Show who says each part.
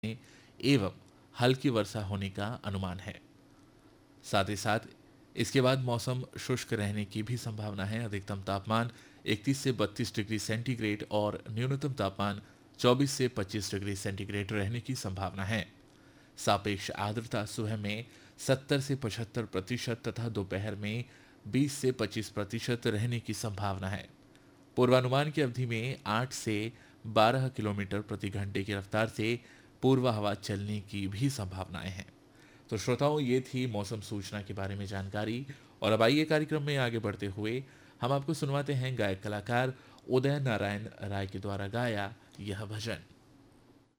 Speaker 1: एवं हल्की वर्षा होने का अनुमान है। साथ ही साथ इसके बाद मौसम शुष्क रहने की भी संभावना है। अधिकतम तापमान 31 से 32 डिग्री सेंटीग्रेड और न्यूनतम तापमान 24 से 25 डिग्री सेंटीग्रेड रहने की संभावना है। सापेक्ष आर्द्रता सुबह में 70 से 75% तथा दोपहर में 20 से 25% रहने की संभावना है। पूर्वानुमान की अवधि में 8 से 12 किलोमीटर प्रति घंटे की रफ्तार से पूर्व हवा चलने की भी संभावनाएं हैं। तो श्रोताओं, ये थी मौसम सूचना के बारे में जानकारी। और अब आइए कार्यक्रम में आगे बढ़ते हुए हम आपको सुनवाते हैं गायक कलाकार उदय नारायण राय के द्वारा गाया यह भजन।